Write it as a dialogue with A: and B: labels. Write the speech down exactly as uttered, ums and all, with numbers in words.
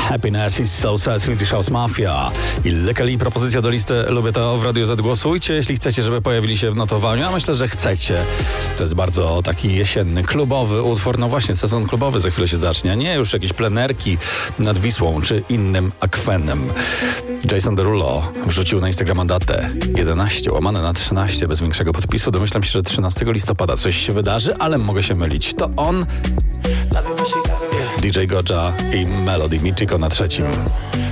A: Happiness is so sad, Swedish House Mafia i Lekali. Propozycja do listy Lubię to w Radio Z. Głosujcie, jeśli chcecie, żeby pojawili się w notowaniu. Ja myślę, że chcecie. To jest bardzo taki jesienny, klubowy utwór. No właśnie, sezon klubowy za chwilę się zacznie. Nie już jakieś plenerki nad Wisłą czy innym akwenem. Jason Derulo wrzucił na Instagrama datę jedenaście łamane na trzynaście bez większego podpisu. Domyślam się, że trzynastego listopada coś się wydarzy, ale mogę się mylić. To on, D J Goja i Melody Michiko na trzecim.